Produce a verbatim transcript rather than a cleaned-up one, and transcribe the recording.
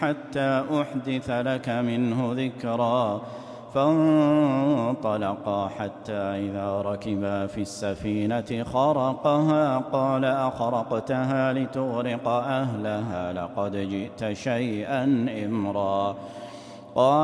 حتى أحدث لك منه ذكرا. فانطلقا حتى إذا ركبا في السفينة خرقها قال أخرقتها لتغرق أهلها لقد جئت شيئا إمرا. قال